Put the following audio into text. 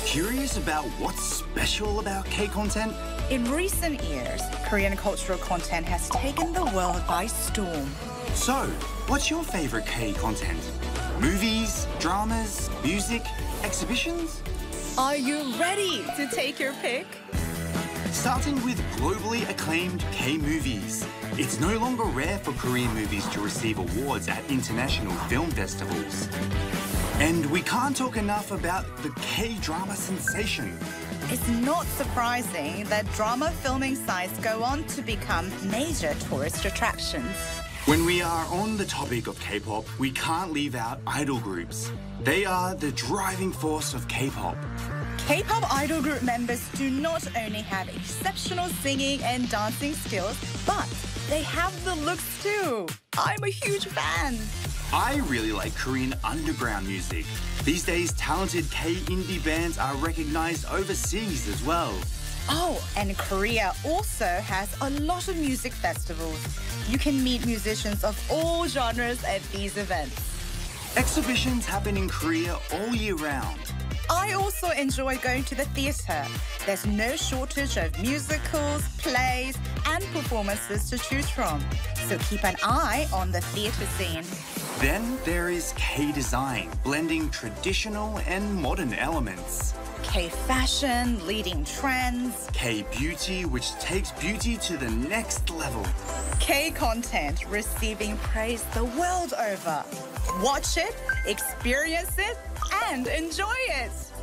Curious about what's special about K-content? In recent years, Korean cultural content has taken the world by storm. So, what's your favorite K-content? Movies, dramas, music, exhibitions? Are you ready to take your pick? Starting with globally acclaimed K-movies. It's no longer rare for Korean movies to receive awards at international film festivals. And we can't talk enough about the K-drama sensation. It's not surprising that drama filming sites go on to become major tourist attractions. When we are on the topic of K-pop, we can't leave out idol groups. They are the driving force of K-pop. K-pop idol group members do not only have exceptional singing and dancing skills, but they have the looks too. I'm a huge fan. I really like Korean underground music. These days, talented K-indie bands are recognized overseas as well. Oh, and Korea also has a lot of music festivals. You can meet musicians of all genres at these events. Exhibitions happen in Korea all year round. I also enjoy going to the theatre. There's no shortage of musicals, plays, and performances to choose from. So keep an eye on the theatre scene. Then there is K-design, blending traditional and modern elements. K-fashion, leading trends. K-beauty, which takes beauty to the next level. K-content, receiving praise the world over. Watch it, experience it, and enjoy it.